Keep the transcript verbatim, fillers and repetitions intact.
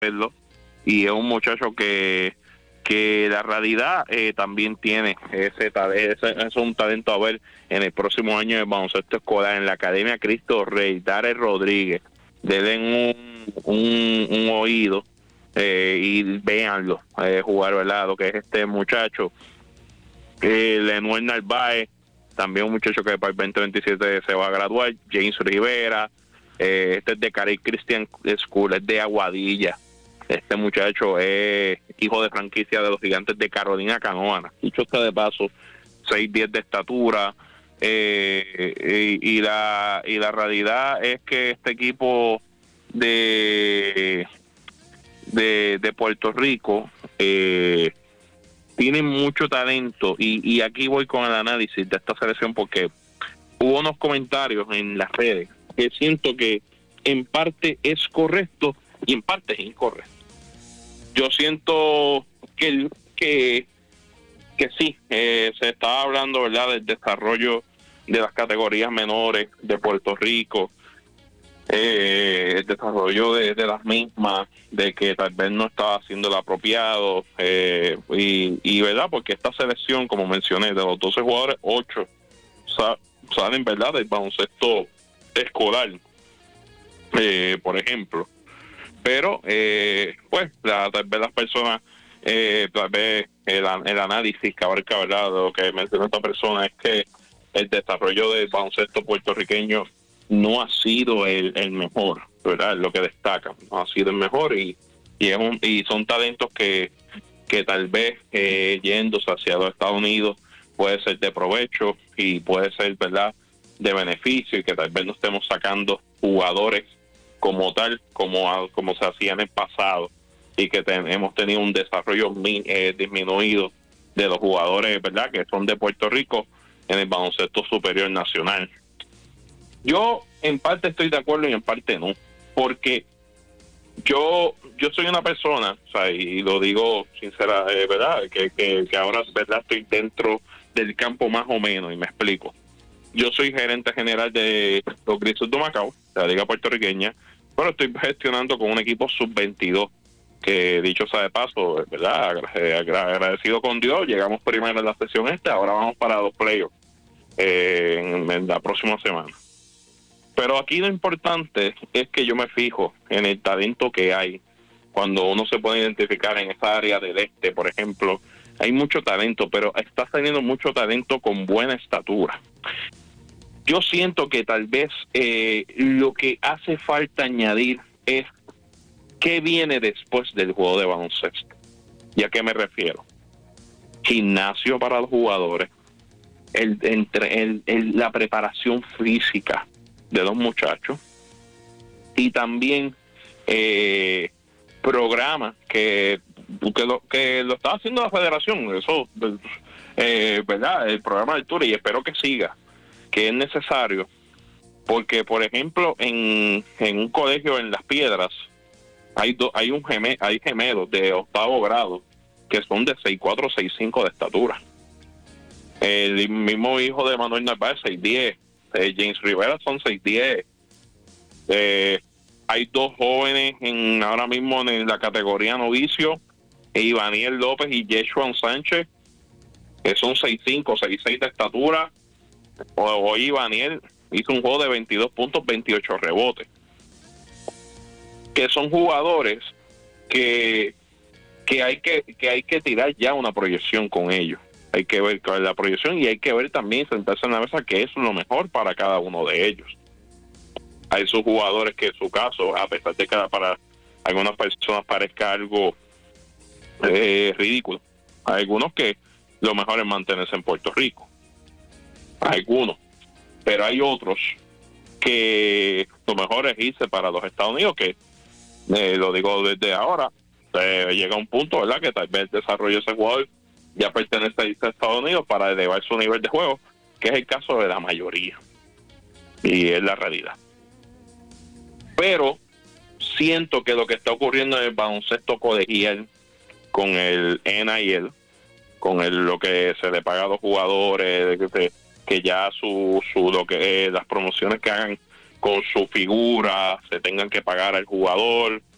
verlo, y es un muchacho que que la realidad eh, también tiene ese, ese es un talento a ver en el próximo año de baloncesto escolar en la Academia Cristo Rey. Darel Rodríguez, denle un, un, un oído eh, y véanlo eh, jugar, ¿verdad? Lo que es este muchacho. eh, Lenuel Narváez, también un muchacho que para el veinte veintisiete se va a graduar. James Rivera, eh, este es de Cari Christian School, es de Aguadilla. Este muchacho es hijo de franquicia de los Gigantes de Carolina Canoana. Dicho está de paso, seis diez de estatura. Eh, y, y, la, y la realidad es que este equipo de, de, de Puerto Rico eh, tiene mucho talento. Y, y aquí voy con el análisis de esta selección, porque hubo unos comentarios en las redes que siento que en parte es correcto y en parte es incorrecto. Yo siento que que, que sí, eh, se está hablando, ¿verdad?, del desarrollo de las categorías menores de Puerto Rico, eh, el desarrollo de, de las mismas, de que tal vez no estaba haciendo el apropiado, eh, y, y, ¿verdad?, porque esta selección, como mencioné, de los doce jugadores, ocho sa- salen, ¿verdad?, del baloncesto escolar, eh, por ejemplo. Pero, eh, pues, la, tal vez las personas, eh, tal vez el, el análisis que abarca, ¿verdad?, de lo que menciona esta persona es que el desarrollo del baloncesto puertorriqueño no ha sido el, el mejor, ¿verdad?, lo que destaca, no ha sido el mejor, y y, es un, y son talentos que, que tal vez eh, yéndose hacia los Estados Unidos puede ser de provecho y puede ser, ¿verdad?, de beneficio, y que tal vez no estemos sacando jugadores como tal, como, como se hacía en el pasado, y que ten, hemos tenido un desarrollo min, eh, disminuido de los jugadores, ¿verdad?, que son de Puerto Rico en el baloncesto superior nacional. Yo en parte estoy de acuerdo y en parte no, porque yo yo soy una persona, o sea, y lo digo sincera, eh, ¿verdad?, que, que, que ahora, ¿verdad?, estoy dentro del campo más o menos, y me explico. Yo soy gerente general de los Grizzlies de Macao, de la liga puertorriqueña, pero estoy gestionando con un equipo sub veintidós, que dicho sea de paso, ¿verdad?, agradecido con Dios, llegamos primero en la sesión esta, ahora vamos para dos playoffs eh, en, en la próxima semana. Pero aquí lo importante es que yo me fijo en el talento que hay. Cuando uno se puede identificar en esa área del este, por ejemplo, hay mucho talento, pero está teniendo mucho talento con buena estatura. Yo siento que tal vez eh, lo que hace falta añadir es qué viene después del juego de baloncesto. ¿Y a qué me refiero? Gimnasio para los jugadores, el, entre, el, el, la preparación física de los muchachos, y también eh, programas que, que, lo, que lo está haciendo la federación, eso, eh, ¿verdad?, el programa de altura, y espero que siga, que es necesario, porque por ejemplo en, en un colegio en Las Piedras hay do, hay un geme, hay gemelos de octavo grado que son de seis cuatro, seis cinco de estatura. El mismo hijo de Manuel Narváez, seis diez, eh, James Rivera son seis diez. Eh, hay dos jóvenes en ahora mismo en la categoría novicio, Ivaniel López y Yeshua Sánchez, que son seis cinco, seis seis de estatura. Hoy Ivaniel hizo un juego de veintidós puntos, veintiocho rebotes, que son jugadores que que hay que que hay que tirar ya una proyección con ellos. Hay que ver la proyección y hay que ver también, sentarse en la mesa, que es lo mejor para cada uno de ellos. Hay sus jugadores que en su caso, a pesar de que para algunas personas parezca algo eh, ridículo, hay algunos que lo mejor es mantenerse en Puerto Rico. Algunos, pero hay otros que lo mejor es irse para los Estados Unidos, que eh, lo digo desde ahora, eh, llega un punto, ¿verdad?, que tal vez el desarrollo de ese jugador ya pertenece a irse a Estados Unidos para elevar su nivel de juego, que es el caso de la mayoría, y es la realidad. Pero siento que lo que está ocurriendo en el baloncesto colegial con el N I L, con el, lo que se le paga a los jugadores, que, que ya su, su lo que eh, las promociones que hagan con su figura se tengan que pagar al jugador,